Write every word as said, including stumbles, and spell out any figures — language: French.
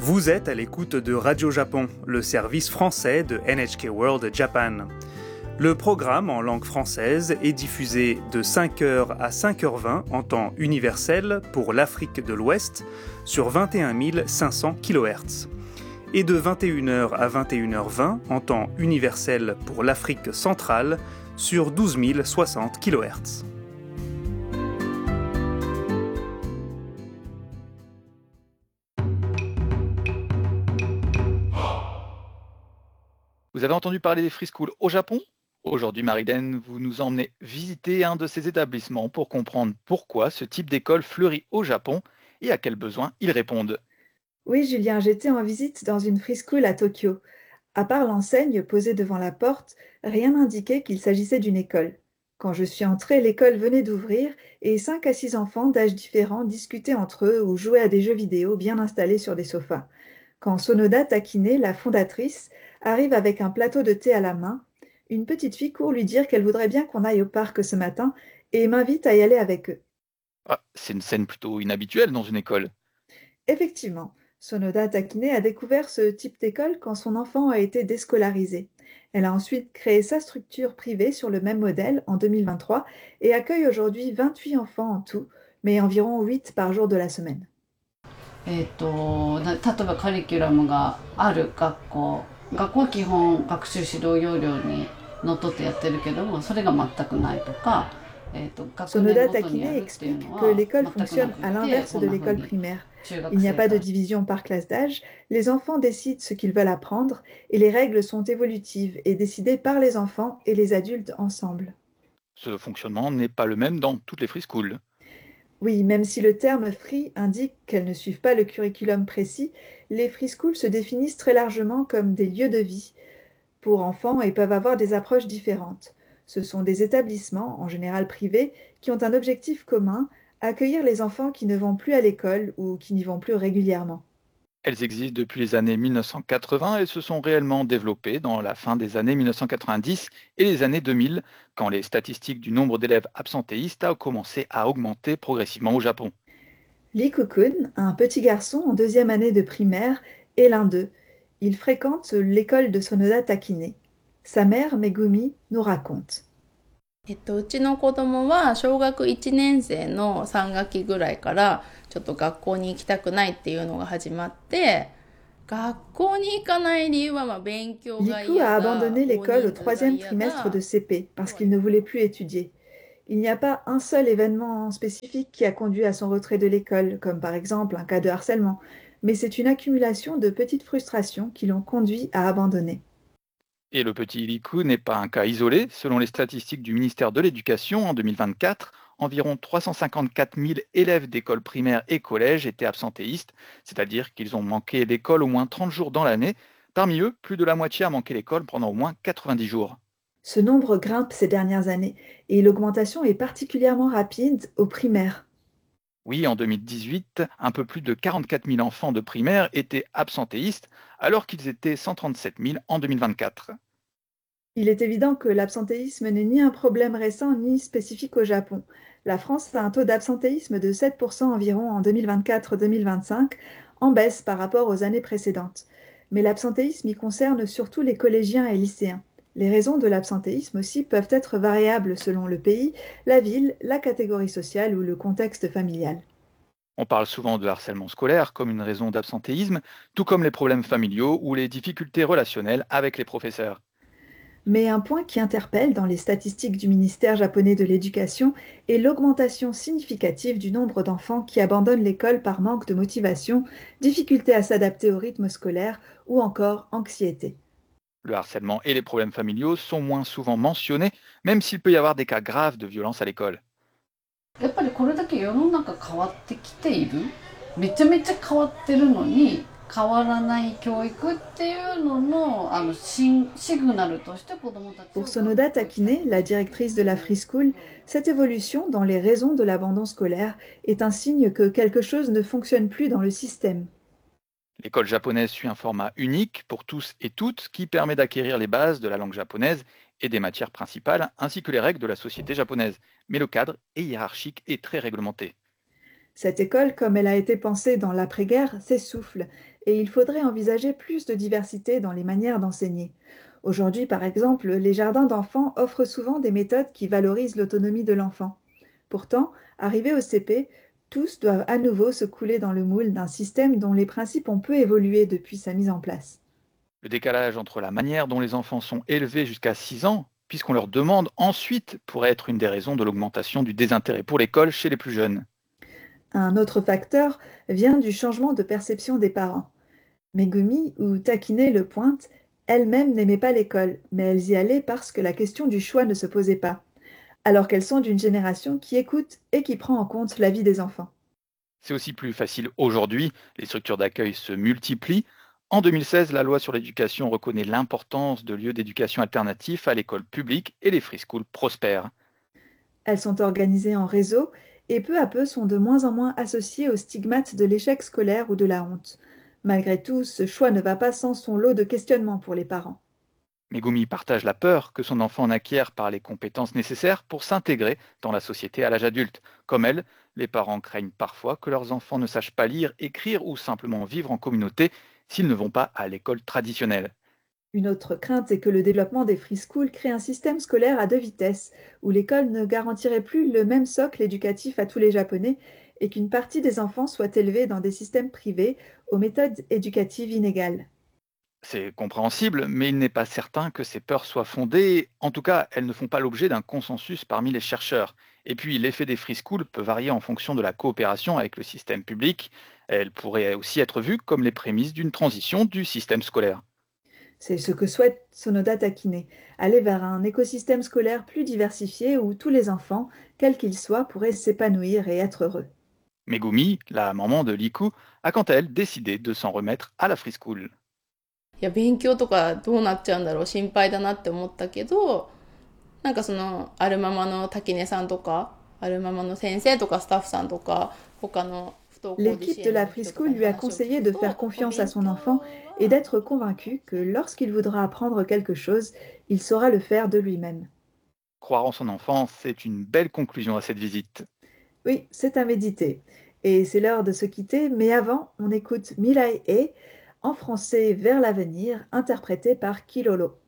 Vous êtes à l'écoute de Radio Japon, le service français de N H K World Japan. Le programme en langue française est diffusé de cinq heures à cinq heures vingt en temps universel pour l'Afrique de l'Ouest sur vingt et un mille cinq cents kilohertz et de vingt et une heures à vingt et une heures vingt en temps universel pour l'Afrique centrale sur douze mille soixante kilohertz. Vous avez entendu parler des free schools au Japon ? Aujourd'hui, Marilène, vous nous emmenez visiter un de ces établissements pour comprendre pourquoi ce type d'école fleurit au Japon et à quels besoins ils répondent. Oui, Julien, j'étais en visite dans une free school à Tokyo. À part l'enseigne posée devant la porte, rien n'indiquait qu'il s'agissait d'une école. Quand je suis entrée, l'école venait d'ouvrir et cinq à six enfants d'âges différents discutaient entre eux ou jouaient à des jeux vidéo bien installés sur des sofas. Quand Sonoda Takine, la fondatrice, arrive avec un plateau de thé à la main, une petite fille court lui dire qu'elle voudrait bien qu'on aille au parc ce matin et m'invite à y aller avec eux. Ah, c'est une scène plutôt inhabituelle dans une école. Effectivement, Sonoda Takine a découvert ce type d'école quand son enfant a été déscolarisé. Elle a ensuite créé sa structure privée sur le même modèle en deux mille vingt-trois et accueille aujourd'hui vingt-huit enfants en tout, mais environ huit par jour de la semaine. えーとな例えばカリキュラムがある学校学校は基本学習指導要領にのっとってやってるけどもそれが全くないとか、えーと学年 Sonoda ごとに Takine やるっていう explique の que は l'école 全くな fonctionne く à て l'inverse こん de な風 l'école に primaire. 中 Il 学 n'y a 生 pas de が division par classe d'âge, les enfants décident ce qu'ils veulent apprendre et les règles sont évolutives et décidées par les enfants et les adultes ensemble. Ce fonctionnement n'est pas le même dans toutes les free schools. Oui, même si le terme free indique qu'elles ne suivent pas le curriculum précis, les free schools se définissent très largement comme des lieux de vie pour enfants et peuvent avoir des approches différentes. Ce sont des établissements, en général privés, qui ont un objectif commun, accueillir les enfants qui ne vont plus à l'école ou qui n'y vont plus régulièrement. Elles existent depuis les années mille neuf cent quatre-vingts et se sont réellement développées dans la fin des années mille neuf cent quatre-vingt-dix et les années deux mille, quand les statistiques du nombre d'élèves absentéistes a commencé à augmenter progressivement au Japon. Lee Kukun, un petit garçon en deuxième année de primaire, est l'un d'eux. Il fréquente l'école de Sonoda Takine. Sa mère, Megumi, nous raconte. えっと、うちの子供は小学いちねん生のさん学期ぐらいからちょっと学校に行きたくないっていうのが始まって、学校に行かない理由はまあ勉強が Liku 嫌 a だ、 abandonné 大 l'école au 人数が troisième 嫌 trimestre だ。 de C P parce qu'il ne voulait plus étudier. Il n'y a pas un seul événement spécifique qui a conduit à son retrait de l'école, comme par exemple un cas de harcèlement, mais c'est une accumulation de petites frustrations qui l'ont conduit à abandonner. Et le petit Iliku n'est pas un cas isolé. Selon les statistiques du ministère de l'Éducation, en deux mille vingt-quatre, environ trois cent cinquante-quatre mille élèves d'écoles primaires et collèges étaient absentéistes, c'est-à-dire qu'ils ont manqué l'école au moins trente jours dans l'année. Parmi eux, plus de la moitié a manqué l'école pendant au moins quatre-vingt-dix jours. Ce nombre grimpe ces dernières années et l'augmentation est particulièrement rapide au primaire. Oui, en deux mille dix-huit, un peu plus de quarante-quatre mille enfants de primaire étaient absentéistes, alors qu'ils étaient cent trente-sept mille en deux mille vingt-quatre. Il est évident que l'absentéisme n'est ni un problème récent ni spécifique au Japon. La France a un taux d'absentéisme de sept pour cent environ en deux mille vingt-quatre deux mille vingt-cinq, en baisse par rapport aux années précédentes. Mais l'absentéisme y concerne surtout les collégiens et lycéens. Les raisons de l'absentéisme aussi peuvent être variables selon le pays, la ville, la catégorie sociale ou le contexte familial. On parle souvent de harcèlement scolaire comme une raison d'absentéisme, tout comme les problèmes familiaux ou les difficultés relationnelles avec les professeurs. Mais un point qui interpelle dans les statistiques du ministère japonais de l'Éducation est l'augmentation significative du nombre d'enfants qui abandonnent l'école par manque de motivation, difficulté à s'adapter au rythme scolaire ou encore anxiété. Le harcèlement et les problèmes familiaux sont moins souvent mentionnés, même s'il peut y avoir des cas graves de violence à l'école. やっぱりこれだけ世の中変わってきているめちゃめちゃ変わってるのに変わらない教育っていうののあのシシグナルとして子どもたちを Pour Sonoda Takine, la directrice de la Free School, cette évolution dans les raisons de l'abandon scolaire est un signe que quelque chose ne fonctionne plus dans le système. L'école japonaise suit un format unique pour tous et toutes qui permet d'acquérir les bases de la langue japonaise et des matières principales, ainsi que les règles de la société japonaise. Mais le cadre est hiérarchique et très réglementé. Cette école, comme elle a été pensée dans l'après-guerre, s'essouffle et il faudrait envisager plus de diversité dans les manières d'enseigner. Aujourd'hui, par exemple, les jardins d'enfants offrent souvent des méthodes qui valorisent l'autonomie de l'enfant. Pourtant, arrivés au C P, tous doivent à nouveau se couler dans le moule d'un système dont les principes ont peu évolué depuis sa mise en place. Le décalage entre la manière dont les enfants sont élevés jusqu'à six ans, puisqu'on leur demande ensuite, pourrait être une des raisons de l'augmentation du désintérêt pour l'école chez les plus jeunes. Un autre facteur vient du changement de perception des parents. Megumi, ou taquiner le pointe, elles-mêmes n'aimaient pas l'école, mais elles y allaient parce que la question du choix ne se posait pas, alors qu'elles sont d'une génération qui écoute et qui prend en compte la vie des enfants. C'est aussi plus facile aujourd'hui, les structures d'accueil se multiplient. En deux mille seize, la loi sur l'éducation reconnaît l'importance de lieux d'éducation alternatifs à l'école publique et les free schools prospèrent. Elles sont organisées en réseau et peu à peu sont de moins en moins associées au stigmate de l'échec scolaire ou de la honte. Malgré tout, ce choix ne va pas sans son lot de questionnements pour les parents. Megumi partage la peur que son enfant n'acquiert par les compétences nécessaires pour s'intégrer dans la société à l'âge adulte. Comme elle, les parents craignent parfois que leurs enfants ne sachent pas lire, écrire ou simplement vivre en communauté s'ils ne vont pas à l'école traditionnelle. Une autre crainte est que le développement des free schools crée un système scolaire à deux vitesses, où l'école ne garantirait plus le même socle éducatif à tous les Japonais et qu'une partie des enfants soit élevée dans des systèmes privés aux méthodes éducatives inégales. C'est compréhensible, mais il n'est pas certain que ces peurs soient fondées. En tout cas, elles ne font pas l'objet d'un consensus parmi les chercheurs. Et puis, l'effet des free schools peut varier en fonction de la coopération avec le système public. Elle pourrait aussi être vue comme les prémices d'une transition du système scolaire. C'est ce que souhaite Sonoda Takine, aller vers un écosystème scolaire plus diversifié où tous les enfants, quels qu'ils soient, pourraient s'épanouir et être heureux. Megumi, la maman de Liku, a quant à elle décidé de s'en remettre à la free school. いや勉強とかどうなっちゃうんだろう心配だなって思ったけど、なんかそのアルママの滝根さんとかアルママの先生とかスタッフさんとか他の不登校で L'équipe 支 de 援 la の Free 人とか School に lui a 話を聞 conseillé く de と、 faire お confiance à 勉 son 強 enfant et d'être convaincu que lorsqu'il voudra apprendre quelque chose, il saura le faire de lui-même. Croire en son enfant, c'est une belle conclusion à cette visite. Oui, c'est à méditer. Et c'est l'heure de se quitter, mais avant, on écoute Mirai E, en français Vers l'avenir, interprété par Kilolo.